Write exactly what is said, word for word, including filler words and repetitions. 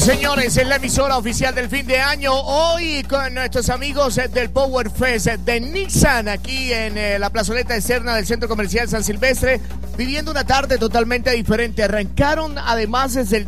Señores, es la emisora oficial del fin de año. Hoy con nuestros amigos del Power Fest de Nissan, aquí en eh, la plazoleta externa del Centro Comercial San Silvestre, viviendo una tarde totalmente diferente. Arrancaron además desde el